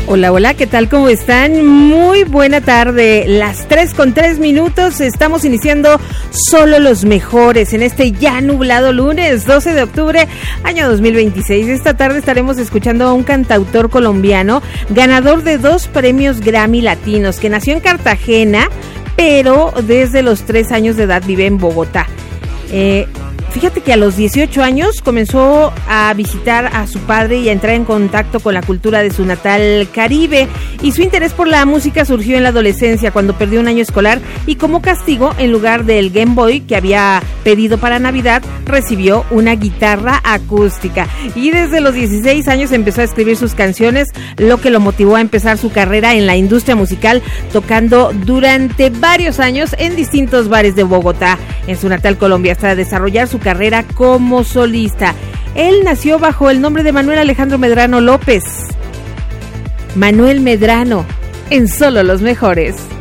Hola, hola, ¿qué tal? ¿Cómo están? Muy buena tarde, las 3:03, estamos iniciando Solo los Mejores en este ya nublado lunes 12 de octubre, año 2026. Esta tarde estaremos escuchando a un cantautor colombiano, ganador de 2 premios Grammy latinos, que nació en Cartagena, pero desde los 3 años de edad vive en Bogotá. Fíjate que a los 18 años comenzó a visitar a su padre y a entrar en contacto con la cultura de su natal Caribe, y su interés por la música surgió en la adolescencia, cuando perdió un año escolar y como castigo, en lugar del Game Boy que había pedido para Navidad, recibió una guitarra acústica, y desde los 16 años empezó a escribir sus canciones, lo que lo motivó a empezar su carrera en la industria musical, tocando durante varios años en distintos bares de Bogotá, en su natal Colombia, hasta desarrollar su carrera como solista. Él nació bajo el nombre de Manuel Alejandro Medrano López. Manuel Medrano, en Solo los Mejores.